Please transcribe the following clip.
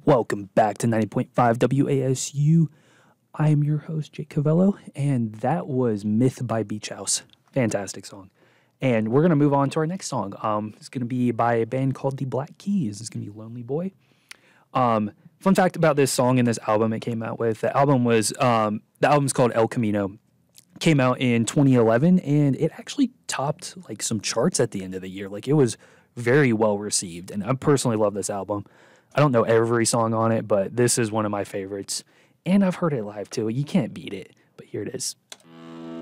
Welcome back to 90.5 WASU. I am your host, Jake Cavello, and that was Myth by Beach House. Fantastic song. And we're going to move on to our next song. It's going to be by a band called the Black Keys. It's going to be Lonely Boy. Fun fact about this song and this album it came out with. The album's called El Camino. Came out in 2011, and it actually topped like some charts at the end of the year. Like, it was very well received, and I personally love this album. I don't know every song on it, but this is one of my favorites. And I've heard it live too. You can't beat it, but here it is.